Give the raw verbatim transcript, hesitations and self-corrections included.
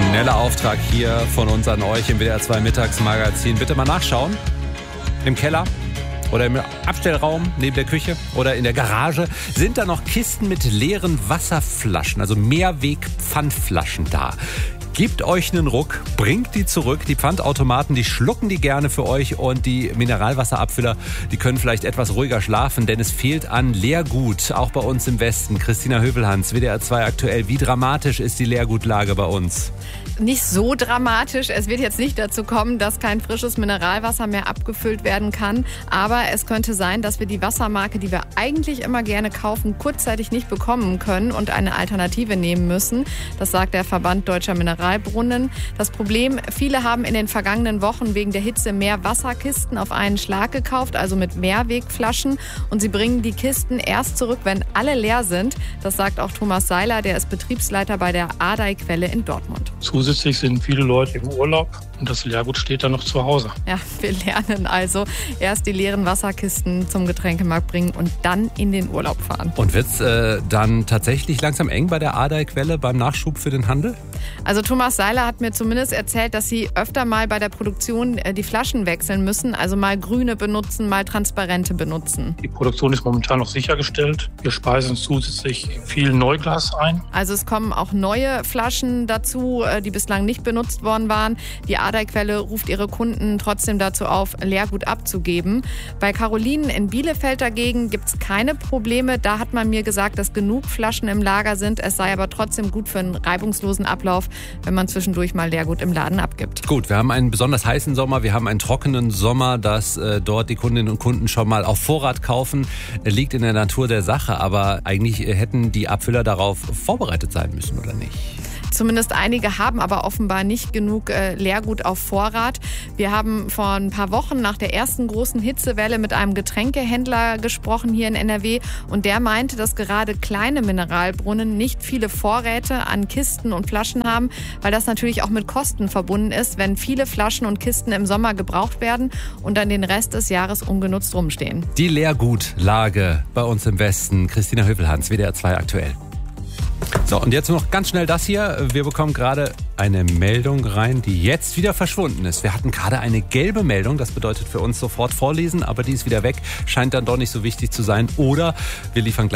Schneller Auftrag hier von uns an euch im W D R zwei Mittagsmagazin. Bitte mal nachschauen. Im Keller oder im Abstellraum neben der Küche oder in der Garage sind da noch Kisten mit leeren Wasserflaschen, also Mehrweg-Pfandflaschen da. Gebt euch einen Ruck, bringt die zurück. Die Pfandautomaten, die schlucken die gerne für euch und die Mineralwasserabfüller, die können vielleicht etwas ruhiger schlafen, denn es fehlt an Leergut, auch bei uns im Westen. Christina Hövelhans, W D R zwei aktuell. Wie dramatisch ist die Leergutlage bei uns? Nicht so dramatisch. Es wird jetzt nicht dazu kommen, dass kein frisches Mineralwasser mehr abgefüllt werden kann. Aber es könnte sein, dass wir die Wassermarke, die wir eigentlich immer gerne kaufen, kurzzeitig nicht bekommen können und eine Alternative nehmen müssen. Das sagt der Verband Deutscher Mineralbrunnen. Das Problem, viele haben in den vergangenen Wochen wegen der Hitze mehr Wasserkisten auf einen Schlag gekauft, also mit Mehrwegflaschen. Und sie bringen die Kisten erst zurück, wenn alle leer sind. Das sagt auch Thomas Seiler, der ist Betriebsleiter bei der Ardey-Quelle in Dortmund. Zusätzlich sind viele Leute im Urlaub und das Leergut steht dann noch zu Hause. Ja, wir lernen also erst die leeren Wasserkisten zum Getränkemarkt bringen und dann in den Urlaub fahren. Und wird's äh, dann tatsächlich langsam eng bei der Ardey-Quelle beim Nachschub für den Handel? Also Thomas Seiler hat mir zumindest erzählt, dass sie öfter mal bei der Produktion die Flaschen wechseln müssen, also mal grüne benutzen, mal transparente benutzen. Die Produktion ist momentan noch sichergestellt. Wir speisen zusätzlich viel Neuglas ein. Also es kommen auch neue Flaschen dazu, die bislang nicht benutzt worden waren. Die Ardey-Quelle ruft ihre Kunden trotzdem dazu auf, Leergut abzugeben. Bei Carolinen in Bielefeld dagegen gibt es keine Probleme. Da hat man mir gesagt, dass genug Flaschen im Lager sind. Es sei aber trotzdem gut für einen reibungslosen Ablauf, wenn man zwischendurch mal Leergut im Laden abgibt. Gut, wir haben einen besonders heißen Sommer, wir haben einen trockenen Sommer, dass äh, dort die Kundinnen und Kunden schon mal auf Vorrat kaufen, äh, liegt in der Natur der Sache. Aber eigentlich äh, hätten die Abfüller darauf vorbereitet sein müssen, oder nicht? Zumindest einige haben aber offenbar nicht genug äh, Leergut auf Vorrat. Wir haben vor ein paar Wochen nach der ersten großen Hitzewelle mit einem Getränkehändler gesprochen hier in N R W und der meinte, dass gerade kleine Mineralbrunnen nicht viele Vorräte an Kisten und Flaschen haben, weil das natürlich auch mit Kosten verbunden ist, wenn viele Flaschen und Kisten im Sommer gebraucht werden und dann den Rest des Jahres ungenutzt rumstehen. Die Leergutlage bei uns im Westen. Christina Hövelhans, W D R zwei aktuell. So, und jetzt noch ganz schnell das hier. Wir bekommen gerade eine Meldung rein, die jetzt wieder verschwunden ist. Wir hatten gerade eine gelbe Meldung, das bedeutet für uns sofort vorlesen, aber die ist wieder weg. Scheint dann doch nicht so wichtig zu sein. Oder wir liefern gleich